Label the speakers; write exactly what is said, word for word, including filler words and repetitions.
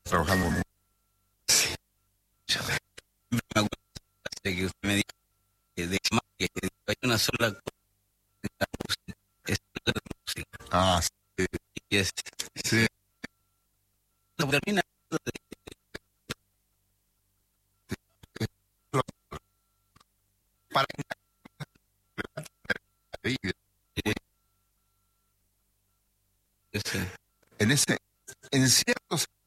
Speaker 1: trabajando con...
Speaker 2: Sí. Yo me acuerdo que usted me dijo que de que hay una sola cosa en la música, es la música.
Speaker 1: Ah, sí.
Speaker 2: Y es,
Speaker 1: Sí.
Speaker 2: termina
Speaker 1: Para
Speaker 2: ese,
Speaker 1: en ese, en ciertos